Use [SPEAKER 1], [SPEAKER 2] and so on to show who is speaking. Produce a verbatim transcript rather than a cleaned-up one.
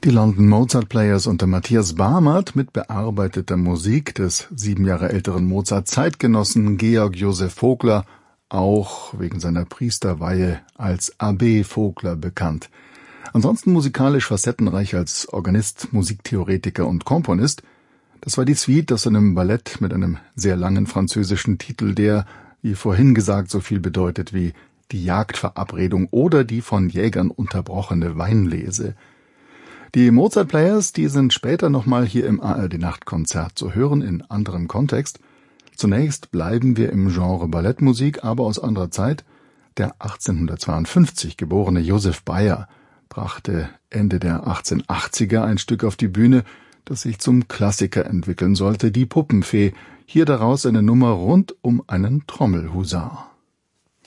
[SPEAKER 1] Die London Mozart Players unter Matthias Barmert mit bearbeiteter Musik des sieben Jahre älteren Mozart-Zeitgenossen Georg Joseph Vogler, auch wegen seiner Priesterweihe als Abbé Vogler bekannt. Ansonsten musikalisch facettenreich als Organist, Musiktheoretiker und Komponist. Das war die Suite aus einem Ballett mit einem sehr langen französischen Titel, der, wie vorhin gesagt, so viel bedeutet wie die Jagdverabredung oder die von Jägern unterbrochene Weinlese. Die Mozart Players, die sind später nochmal hier im A R D-Nachtkonzert zu hören, in anderem Kontext. Zunächst bleiben wir im Genre Ballettmusik, aber aus anderer Zeit. Der achtzehnhundertzweiundfünfzig geborene Joseph Bayer brachte Ende der achtzehnhundertachtziger ein Stück auf die Bühne, das sich zum Klassiker entwickeln sollte, die Puppenfee. Hier daraus eine Nummer rund um einen Trommelhusar.